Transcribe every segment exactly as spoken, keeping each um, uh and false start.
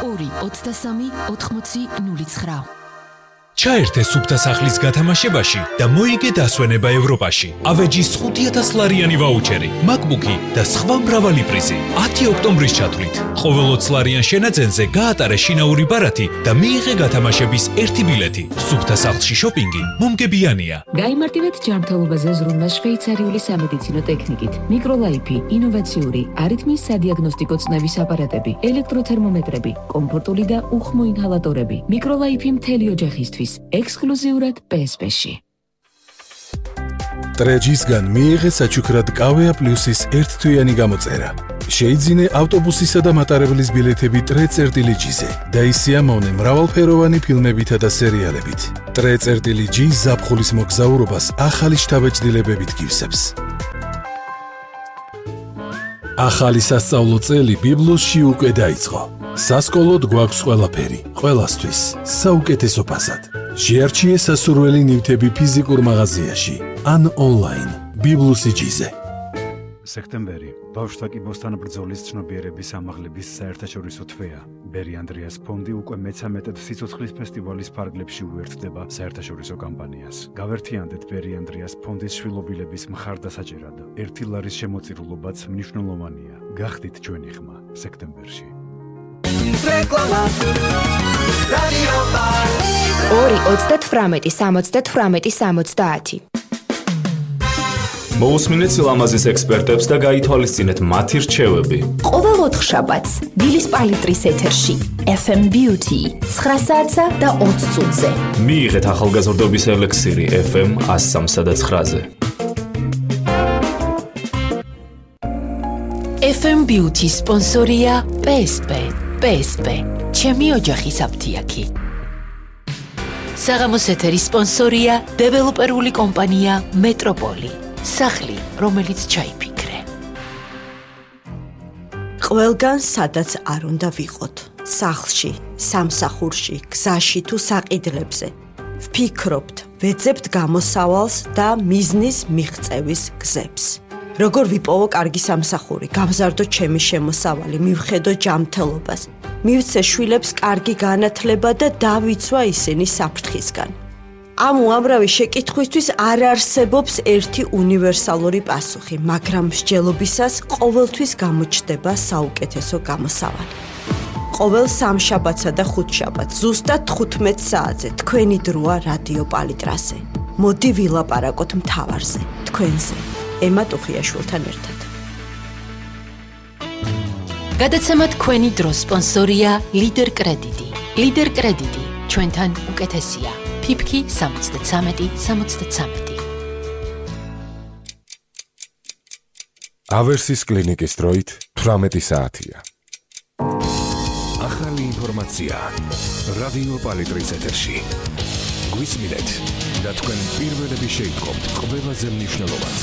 ორი ოცდასამი ოთხმოცი ნული ცხრა. ჩაერთე სუფთა სახლის გათამაშებაში და მოიგე დასვენება ევროპაში. ავეჯის ხუთი ათას ლარიანი ვაუჩერი, MacBook-ი და სხვა მრავალი პრიზი. ათი ოქტომბრის ჩათვლით. ყოველ ოცი ლარიან შენაძენზე გაატარე შინაური ბარათი და მიიღე გათამაშების ერთი ბილეთი. სუფთა სახლში შოპინგი მომგებიანია. გაიმარტივეთ ჯანმრთელობაზე ზრუნვა შვეიცარიული სამედიცინო ტექნიკით. მიკროლაიფი, ინოვაციური, არითმიის სადიაგნოსტიკო წნევის აპარატები, ელექტროთერმომეტრები, კომფორტული და უხმო ინჰალატორები. მიკროლაიფი მთელი ოჯახისთვის. ექსკლუზიურად პი ეს პი-ში. ტრეჯისგან მიიღე საჩუქრად კავეა პლუსის ერთთვიანი გამოწერა. შეიძინე ავტობუსისა და მატარებლის ბილეთები ტრე წერტილი ჯიზე და ისიამოვნე მრავალფეროვანი ფილმებითა და სერიალებით. ტრე წერტილი ჯი ზაფხულის მოგზაურობას ახალი შთაბეჭდილებებით გივსებს. ახალი სასწავლო წელი ბიბლოსში უკვე დაიწყო. სასკოლოდ გვაქვს ყველაფერი, ყველასთვის, საუკეთესო ფასად. შეარჩიე სასურველი ნივთები ფიზიკურ მაღაზიაში, ან ონლაინ, ბიბლოსი ჯიზე. სექტემბერი, ბავშვთა კიბოსთან ბრძოლის ცნობიერების ამაღლების საერთაშორისო თვეა. ბერი ანდრიას ფონდი უკვე მეცამეტედ სიცოცხლის ფესტივალის ფარგლებში უერთდება საერთაშორისო კამპანიას. გავერთიანდეთ ბერი ანდრიას ფონდის შვილობილების მხარდასაჭერად. ერთი ლარის შემოწირულობაც მნიშვნელოვანია. გახდით ჩვენი ხმა სექტემბერში. ორი ოცდათვრამეტი სამოცდათვრამეტი სამოცდაათი. მოусმინეთ სილამაზის ექსპერტებს და გაითვალისწინეთ მათი რჩევები. ყოველ ოთხშაბათს დილის პალიტრის ეთერში ეფ ემ Beauty ცხრა საათსა და ოცი წუთზე. მიიღეთ ახალგაზრდობის ელექსირი ეფ ემ ას სამსა და ცხრაზე. ეფ ემ Beauty სპონსორია პი ეს პი. პი ეს პი, ჩემი ოჯახის აფთიაქი. საღამოს ეთერის სპონსორია დეველოპერული კომპანია მეტროპოლი. სახლი, რომელიც ჩაიფიქრე. ყველგან სადაც არ უნდა ვიყოთ. სახლში, სამსახურში, გზაში თუ საყიდლებზე. ვფიქრობთ, ვეძებთ გამოსავალს და მიზნის მიღწევის გზებს. როგორ ვიპოვო კარგი სამსახური, გავზარდო ჩემი შემოსავალი, მივხედო ჯანმრთელობას, მივცე შვილებს კარგი განათლება და დავიცვა ისინი საფრთხისგან. ამ უამრავი შეკითხვისთვის არ არსებობს ერთი უნივერსალური პასუხი, მაგრამ მსჯელობისას ყოველთვის გამოჩნდება საუკეთესო გამოსავალი. ყოველ სამშაბათსა და ხუთშაბათს ზუსტად თხუთმეტ საათზე თქვენი დროა რადიო პალიტრაზე. მოდი ვილაპარაკოთ მთავარზე, თქვენზე. ემა ტუხიაშვილთან ერთად. გადაცემა თქვენი დროს სპონსორია ლიდერ კრედიტი. ლიდერ კრედიტი, ჩვენთან უკეთესია. ფიფკი სამოცდათრამეტი სამოცდათრამეტი. ავერსის კლინიკის დროით თვრამეტი საათია. ახალი ინფორმაცია რადიო პალიტრის ეთერში. გვისმინეთ და თქვენ პირველები შეიტყობთ ყველაზე მნიშვნელოვანს.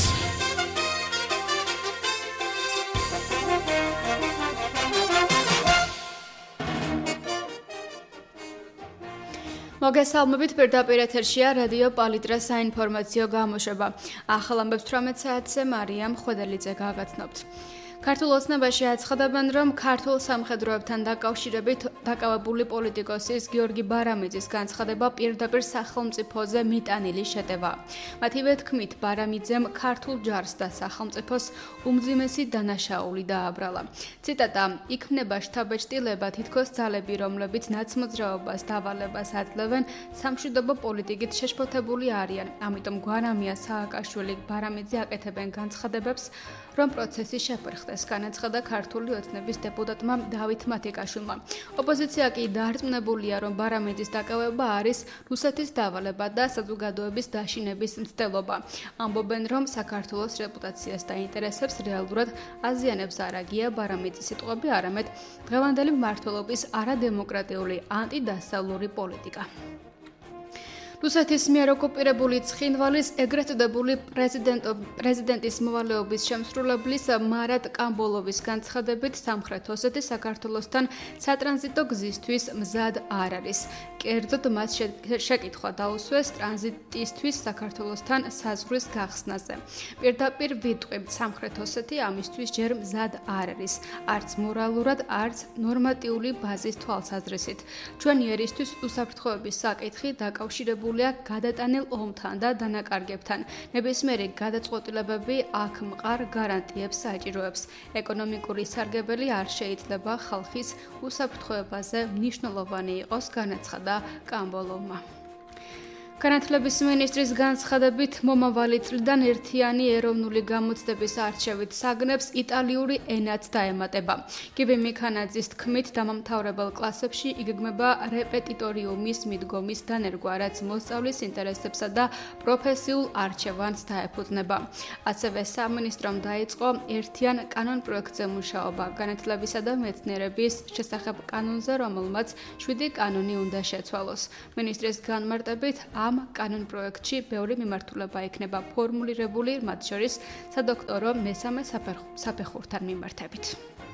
მოგესალმებით, პირდაპირ ეთერშია რადიო პალიტრას საინფორმაციო გამოშვება. ახალ ამბებს თვრამეტ საათზე მარიამ ხვედელიძე გაგაცნობთ. ქართულ ოცნებაში აცხადებენ, რომ ქართულ სამხედროებთან დაკავშირებით დაკავებული პოლიტიკოსის გიორგი ბარამიძის განცხადება პირდაპირ სახელმწიფოზე მიტანილი შეტევაა. მათივე თქმით, ბარამიძემ ქართულ ჯარს და სახელმწიფოს უმძიმესი დანაშაული დააბრალა. ციტატა: "იქმნება შთაბეჭდილება, თითქოს ძალები, რომლებიც ნაცმოძრაობას დავალებას აძლევენ, სამშვიდობო პოლიტიკით შეშფოთებული არიან. ამიტომ გვარამია სააკაშვილი, ბარამიძე აკეთებენ განცხადებებს, რომ პროცესი შეფერხდეს", განაცხადა ქართული ოცნების დეპუტატმა დავით მათიკაშვილმა. ოპოზიცია კი დარწმუნებულია, რომ ბარამიძის დაკავება არის რუსეთის დავალება და საზოგადოების დაშინების მცდელობა. ამბობენ, რომ საქართველოს რეპუტაციას და ინტერესებს რეალურად აზიანებს არ აგია ბარამიძის სიტყვები, არამედ დღევანდელი მმართველობის არადემოკრატიული ანტიდასავლური პოლიტიკა. რუსეთის მიერ ოკუპირებული ცხინვალის ეგრეთ წოდებული პრეზიდენტის მოვალეობის შემსრულებლის მარატ კამბოლოვის განცხადებით სამხრეთ ოსეთის საქართველოსთან სატრანზიტო გზისთვის მზად არ არის. კერძოდ მას შეკითხვა დაუსვეს ტრანზიტისთვის საქართველოსთან საზღვრის გახსნაზე. პირდაპირ ვიტყვი სამხრეთ ოსეთი ამისთვის ჯერ მზად არ არის, არც მორალურად, არც ნორმატიული ბაზის თვალსაზრისით. ჩვენი ერისთვის უსაფრთხოების საკითხი დაკავშირებულია გადატანილ ომთან და დანაკარგებთან. ნებისმიერი გადაწყვეტილებები აქ მყარ გარანტიებს საჭიროებს. ეკონომიკური სარგებელი არ შეიძლება ხალხის უსაფრთხოებაზე მნიშვნელოვანი იყოს, განაცხადა კამბოლოვმა. განათლების მინისტრის განცხადებით მომავალი წლიდან ერთიანი ეროვნული გამოცდების არჩევით საგნებს იტალიური ენაც დაემატება. კივი მიქანაძის თქმით, დამამთავრებელ კლასებში იგეგმება რეპეტიტორიუმის მიდგომის დანერგვა, რაც მოსწავლის ინტერესებსა და პროფესიულ არჩევანს დაეფუძნება. ასევე სამინისტრომ დაიწყო ერთიან კანონპროექტზე მუშაობა განათლებისა და მეცნიერების შესახებ კანონზე, რომელმაც შვიდი კანონი უნდა შეცვალოს. მინისტრის განმარტებით, ამ კანონპროექტში ბევრი მიმართულება იქნება ფორმულირებული, მათ შორის სადოქტორო მესამე საფეხურთან მიმართებით.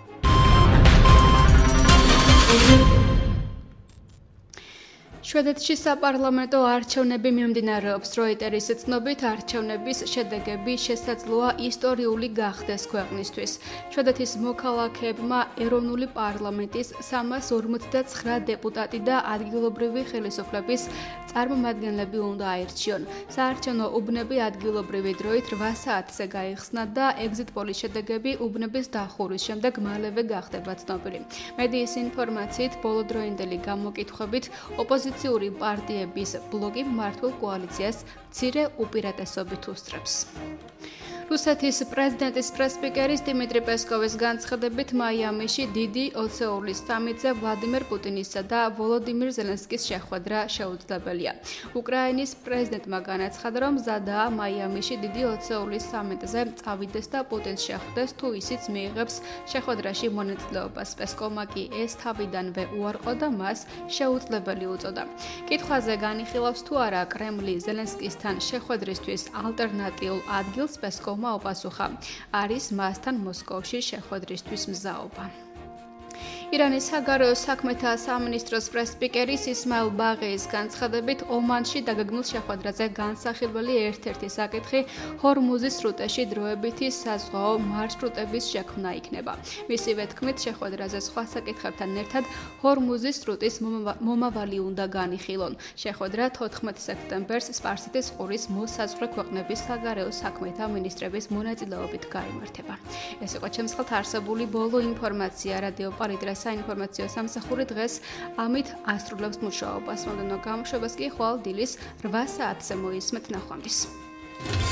შვედეთში საპარლამენტო არჩევნები მიმდინარეობს. როიტერის ცნობით, არჩევნების შედეგები შესაძლოა ისტორიული გახდეს ქვეყნისთვის. შვედეთის მოქალაქეებმა ეროვნული პარლამენტის სამას ორმოცდაცხრა დეპუტატი და ადგილობრივი ხელისუფლების წარმომადგენლები უნდა აირჩიონ. საარჩევნო უბნები ადგილობრივი დროით რვა საათზე გაიხსნა და ეგზიტ პოლის შედეგები უბნების დახურვის შემდეგ მალევე გახდება ცნობილი. მედიის ინფორმაციით, ბოლოდროინდელი გამოკითხვებით ოპოზიციური პარტიების ბლოკი მმართველ კოალიციას მცირე უპირატესობით უსწრებს. რუსეთის პრეზიდენტის პრესსპიკერის დიმიტრი პესკოვის განცხადებით, მაიამიში დიდი ოცეულის სამიტზე ვლადიმერ პუტინისა და ვოლოდიმირ ზელენსკის შეხვედრა შეუძლებელია. უკრაინის პრეზიდენტმა განაცხადა, რომ მზადაა მაიამიში დიდი ოცეულის სამიტზე წავიდეს და პუტინს შეხვდეს, თუ ისიც მიიღებს შეხვედრაში მონაწილეობას. პესკოვმა კი ეს თავიდანვე უარყო და მას შეუძლებელი უწოდა. კითხვაზე განიხილავს თუ არა კრემლი ზელენსკისთან შეხვედრისთვის ალტერნატიულ ადგილს, პესკოვ ოპასუხა არის მასთან მოსკოვში შეხვედრისთვის მზაობა. ირანის საგარეო საქმეთა სამინისტროს პრესსპიკერის ისმაილ ბაღეის განცხადებით, ომანში დაგეგმილ შეხვედრაზე განსახილველი ერთ-ერთი საკითხი ჰორმუზის სრუტეში დროებითი საზღვაო მარშრუტების შექმნა იქნება. მისივე თქმით, შეხვედრაზე სხვა საკითხებთან ერთად ჰორმუზის სრუტის მომავალი უნდა განიხილონ. შეხვედრა თოთხმეტ სექტემბერს სპარსეთის ყურის მოსაზღვრე ქვეყნების საგარეო საქმეთა მინისტრების მონაწილეობით გაიმართება. ეს იყო ჩემს ხელთ არსებული ბოლო ინფორმაცია რადიო პალიტრა საინფორმაციო სამსახური დღეს ამით ასრულებს მუშაობას. მომდევნო გამოშვებას კი ხვალ დილის რვა საათზე მოისმენთ. ნახვამდის.